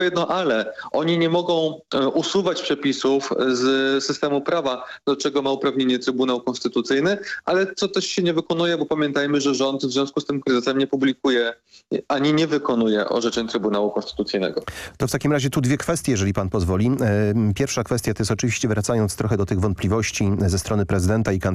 jedno ale. Oni nie mogą usuwać przepisów z systemu prawa, do czego ma uprawnienie Trybunał Konstytucyjny, ale co też się nie wykonuje, bo pamiętajmy, że rząd w związku z tym kryzysem nie publikuje ani nie wykonuje orzeczeń Trybunału Konstytucyjnego. To w takim razie tu dwie kwestie, jeżeli pan pozwoli. Pierwsza kwestia to jest oczywiście, wracając trochę do tych wątpliwości ze strony prezydenta i